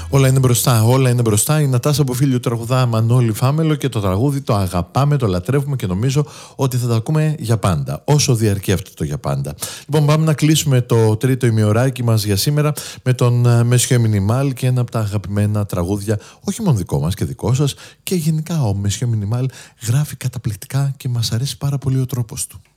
Όλα είναι μπροστά, όλα είναι μπροστά. Η Νατάσα Μποφίλιου τραγουδά Μανώλη Φάμελο και το τραγούδι το αγαπάμε, το λατρεύουμε και νομίζω ότι θα το ακούμε για πάντα. Όσο διαρκεί αυτό το για πάντα. Λοιπόν, πάμε να κλείσουμε το τρίτο ημιωράκι μας για σήμερα με τον Μεσχέ Μινιμάλ και ένα από τα αγαπημένα τραγούδια, όχι μόνο δικό μας και δικό σας, και γενικά ο Μεσχέ Μινιμάλ γράφει καταπληκτικά και μας αρέσει πάρα πολύ ο τρόπος του.